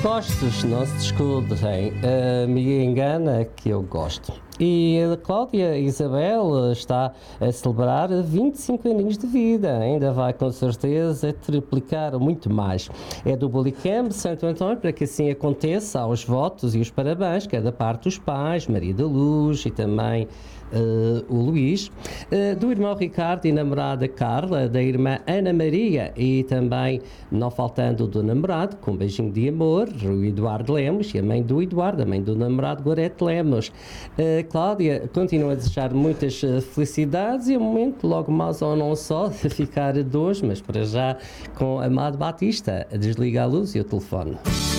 Gostos, não se desculpem, me engana que eu gosto. E a Cláudia Isabel está a celebrar 25 aninhos de vida, ainda vai com certeza triplicar muito mais. É do Bulicamp Santo António, para que assim aconteça, aos votos e os parabéns, que é da parte dos pais, Maria da Luz e também o Luís, do irmão Ricardo e namorada Carla, da irmã Ana Maria e também, não faltando do namorado, com um beijinho de amor, o Eduardo Lemos, e a mãe do Eduardo, a mãe do namorado Gorete Lemos. Cláudia continua a desejar muitas felicidades e um momento logo mais ou não só de ficar a dois, mas para já com Amado Batista. Desliga a luz e o telefone.